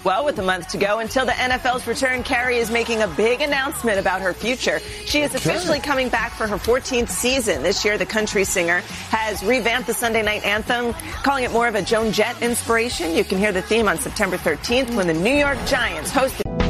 Well, with a month to go until the NFL's return, Carrie is making a big announcement about her future. She is officially coming back for her 14th season. This year, the country singer has revamped the Sunday night anthem, calling it more of a Joan Jett inspiration. You can hear the theme on September 13th when the New York Giants hosted